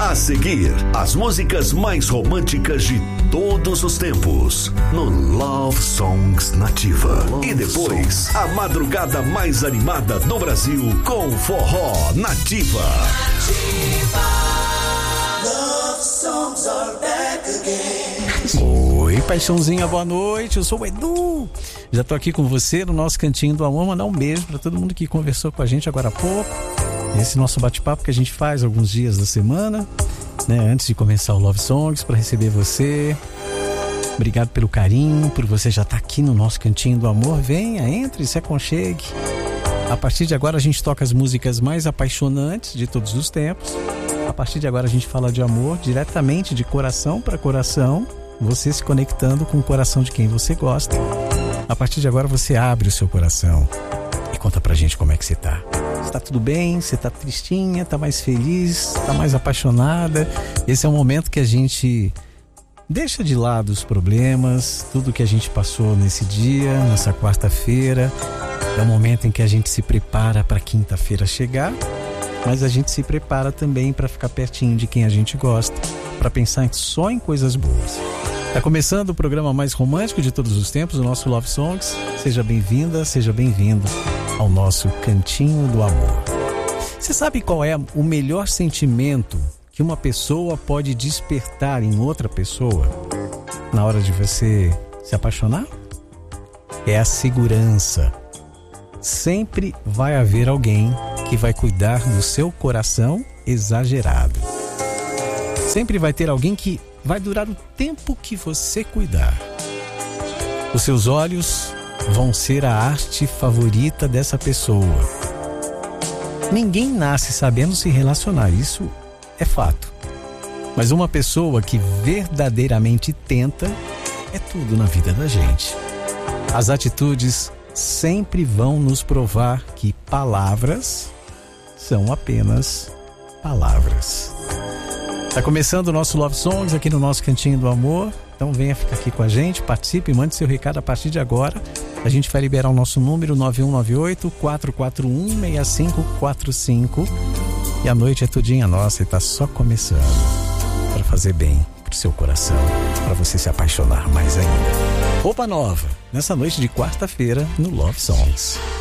A seguir, as músicas mais românticas de todos os tempos no Love Songs Nativa. E depois, a madrugada mais animada do Brasil com Forró Nativa. Love songs are back again. Oi, paixãozinha, boa noite. Eu sou o Edu. Já tô aqui com você no nosso Cantinho do Amor. Mandar um beijo para todo mundo que conversou com a gente agora há pouco. Esse nosso bate-papo que a gente faz alguns dias da semana, né, antes de começar o Love Songs, para receber você. Obrigado pelo carinho, por você já estar aqui no nosso Cantinho do Amor. Venha, entre, se aconchegue. A partir de agora a gente toca as músicas mais apaixonantes de todos os tempos. A partir de agora a gente fala de amor diretamente, de coração para coração, você se conectando com o coração de quem você gosta. A partir de agora você abre o seu coração e conta pra gente como é que você tá. Você tá tudo bem? Você tá tristinha? Tá mais feliz? Tá mais apaixonada? Esse é o momento que a gente deixa de lado os problemas, tudo que a gente passou nesse dia, nessa quarta-feira. É o momento em que a gente se prepara para quinta-feira chegar, mas a gente se prepara também para ficar pertinho de quem a gente gosta, para pensar só em coisas boas. Tá começando o programa mais romântico de todos os tempos, o nosso Love Songs. Seja bem-vinda, seja bem-vindo ao nosso Cantinho do Amor. Você sabe qual é o melhor sentimento que uma pessoa pode despertar em outra pessoa na hora de você se apaixonar? É a segurança. Sempre vai haver alguém que vai cuidar do seu coração exagerado. Sempre vai ter alguém que vai durar o tempo que você cuidar. Os seus olhos vão ser a arte favorita dessa pessoa. Ninguém nasce sabendo se relacionar, isso é fato. Mas uma pessoa que verdadeiramente tenta é tudo na vida da gente. As atitudes sempre vão nos provar que palavras são apenas palavras. Tá começando o nosso Love Songs aqui no nosso Cantinho do Amor. Então venha ficar aqui com a gente, participe, mande seu recado a partir de agora. A gente vai liberar o nosso número 9198-441-6545. E a noite é tudinha nossa e tá só começando para fazer bem pro seu coração, para você se apaixonar mais ainda. Roupa nova, nessa noite de quarta-feira no Love Songs.